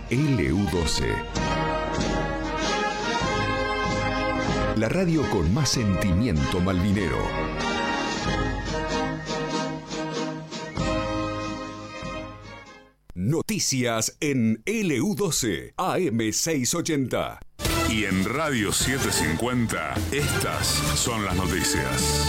LU12. La radio con más sentimiento malvinero. Noticias en LU12 AM680. Y en Radio 750, estas son las noticias.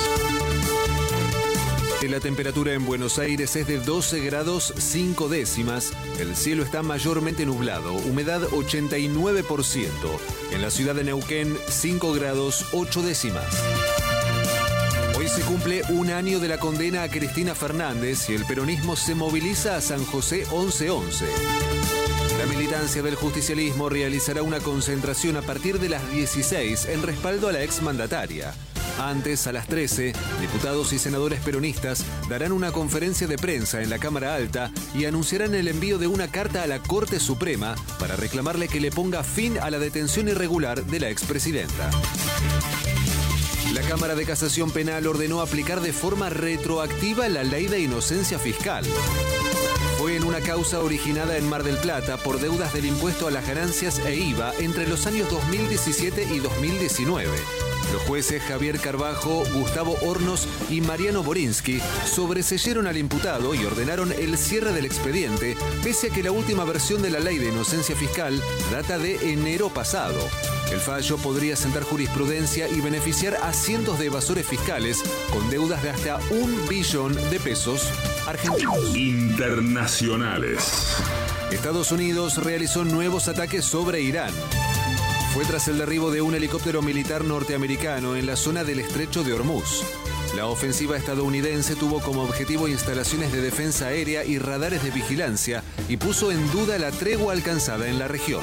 La temperatura en Buenos Aires es de 12 grados 5 décimas. El cielo está mayormente nublado, humedad 89%. En la ciudad de Neuquén, 5 grados 8 décimas. Hoy se cumple un año de la condena a Cristina Fernández y el peronismo se moviliza a San José 1111. La militancia del justicialismo realizará una concentración a partir de las 16 en respaldo a la exmandataria. Antes, a las 13, diputados y senadores peronistas darán una conferencia de prensa en la Cámara Alta y anunciarán el envío de una carta a la Corte Suprema para reclamarle que le ponga fin a la detención irregular de la expresidenta. La Cámara de Casación Penal ordenó aplicar de forma retroactiva la ley de inocencia fiscal. Fue en una causa originada en Mar del Plata por deudas del impuesto a las ganancias e IVA entre los años 2017 y 2019. Los jueces Javier Carbajo, Gustavo Hornos y Mariano Borinsky sobreseyeron al imputado y ordenaron el cierre del expediente, pese a que la última versión de la ley de inocencia fiscal data de enero pasado. El fallo podría sentar jurisprudencia y beneficiar a cientos de evasores fiscales con deudas de hasta 1 billón de pesos argentinos. Internacionales. Estados Unidos realizó nuevos ataques sobre Irán. Fue tras el derribo de un helicóptero militar norteamericano en la zona del Estrecho de Hormuz. La ofensiva estadounidense tuvo como objetivo instalaciones de defensa aérea y radares de vigilancia y puso en duda la tregua alcanzada en la región.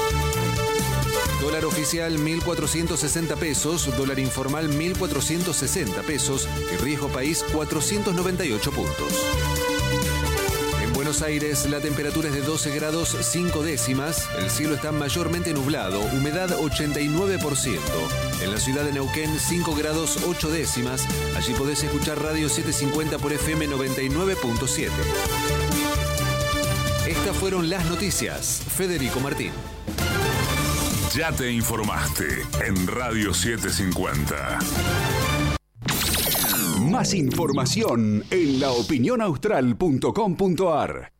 Dólar oficial 1.460 pesos, dólar informal 1.460 pesos y riesgo país 498 puntos. En Buenos Aires la temperatura es de 12 grados 5 décimas, el cielo está mayormente nublado, humedad 89%. En la ciudad de Neuquén 5 grados 8 décimas, allí podés escuchar Radio 750 por FM 99.7. Estas fueron las noticias. Federico Martín. Ya te informaste en Radio 750. Más información en laopinionaustral.com.ar.